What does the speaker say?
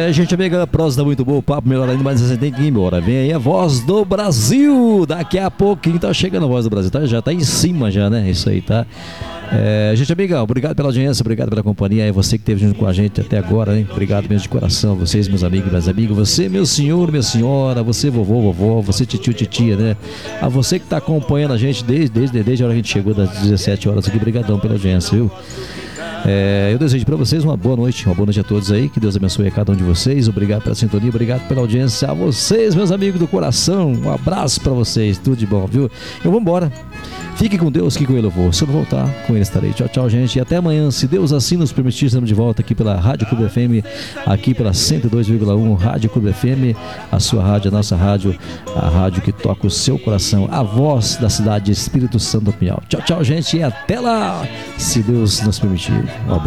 Gente amiga, a prosa tá muito boa, o papo melhor ainda, mas você tem que ir embora. Vem aí a Voz do Brasil. Daqui a pouquinho tá chegando a Voz do Brasil, tá? Já tá em cima já, né? Isso aí, tá? Gente amiga, obrigado pela audiência, obrigado pela companhia. É você que esteve junto com a gente até agora, hein? Obrigado mesmo de coração, vocês, meus amigos e minhas amigas. Você, meu senhor, minha senhora, você, vovô, vovó, você, titio, titia, né? A você que tá acompanhando a gente desde a hora que a gente chegou, das 17 horas aqui. Obrigadão pela audiência, viu? Eu desejo para vocês uma boa noite a todos aí, que Deus abençoe a cada um de vocês. Obrigado pela sintonia, obrigado pela audiência a vocês, meus amigos do coração. Um abraço para vocês, tudo de bom, viu? Eu vou embora. Fique com Deus, que com ele eu vou. Se eu não voltar, com ele estarei. Tchau, tchau, gente. E até amanhã, se Deus assim nos permitir, estamos de volta aqui pela Rádio Clube FM, aqui pela 102,1 Rádio Clube FM, a sua rádio, a nossa rádio, a rádio que toca o seu coração, a voz da cidade de Espírito Santo do Pinhal. Tchau, tchau, gente. E até lá, se Deus nos permitir.